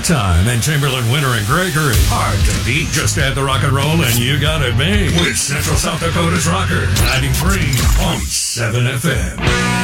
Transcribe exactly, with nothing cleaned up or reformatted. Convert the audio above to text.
Time and Chamberlain, Winter, and Gregory. Hard to beat. Just add the rock and roll and you got it made. With Central South Dakota's Rocker, ninety-three point seven F M.